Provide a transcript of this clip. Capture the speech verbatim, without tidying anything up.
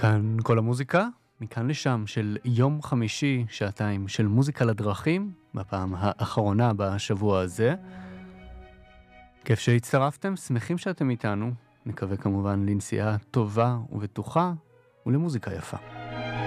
כאן כל המוזיקה, מכאן לשם של יום חמישי, שעתיים של מוזיקה לדרכים, בפעם האחרונה בשבוע הזה. כיף שהצטרפתם, שמחים שאתם איתנו, נקווה כמובן לנסיעה טובה ובטוחה ולמוזיקה יפה.